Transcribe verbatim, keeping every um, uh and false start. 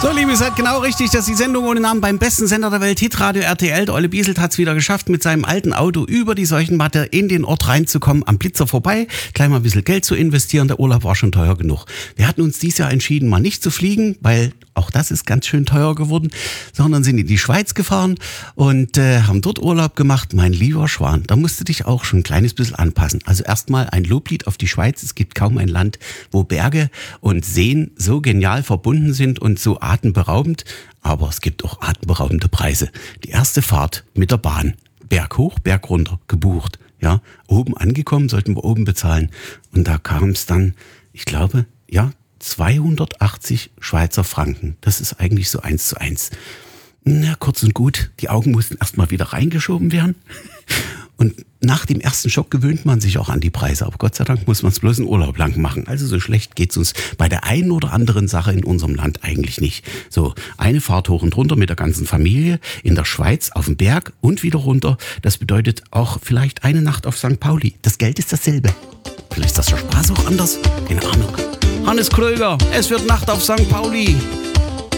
So, Liebe, seid genau richtig, dass die Sendung ohne Namen beim besten Sender der Welt, Hitradio R T L. Der Olle Bieselt hat es wieder geschafft, mit seinem alten Auto über die Seuchenmatte in den Ort reinzukommen, am Blitzer vorbei, gleich mal ein bisschen Geld zu investieren. Der Urlaub war schon teuer genug. Wir hatten uns dieses Jahr entschieden, mal nicht zu fliegen, weil auch das ist ganz schön teuer geworden, sondern sind in die Schweiz gefahren und äh, haben dort Urlaub gemacht. Mein lieber Schwan, da musst du dich auch schon ein kleines bisschen anpassen. Also erstmal ein Loblied auf die Schweiz. Es gibt kaum ein Land, wo Berge und Seen so genial verbunden sind und so atemberaubend. Aber es gibt auch atemberaubende Preise. Die erste Fahrt mit der Bahn. Berg hoch, Berg runter, gebucht. Ja, oben angekommen, sollten wir oben bezahlen. Und da kam es dann, ich glaube, ja, zweihundertachtzig Schweizer Franken. Das ist eigentlich so eins zu eins. Na, kurz und gut, die Augen mussten erstmal wieder reingeschoben werden. Und nach dem ersten Schock gewöhnt man sich auch an die Preise. Aber Gott sei Dank muss man es bloß einen Urlaub lang machen. Also so schlecht geht's uns bei der einen oder anderen Sache in unserem Land eigentlich nicht. So, eine Fahrt hoch und runter mit der ganzen Familie in der Schweiz auf den Berg und wieder runter. Das bedeutet auch vielleicht eine Nacht auf Sankt Pauli. Das Geld ist dasselbe. Vielleicht ist das der Spaß auch anders? Keine Ahnung. Hannes Kröger, es wird Nacht auf Sankt Pauli.